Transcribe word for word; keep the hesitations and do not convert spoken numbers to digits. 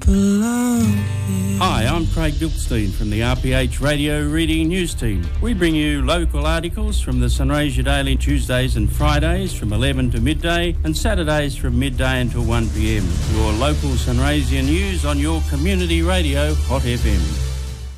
to love you. Hi, I'm Craig Bilkstein from the R P H Radio Reading News Team. We bring you local articles from the Sunraysia Daily Tuesdays and Fridays from eleven to midday and Saturdays from midday until one p m. Your local Sunraysia news on your community radio, Hot F M.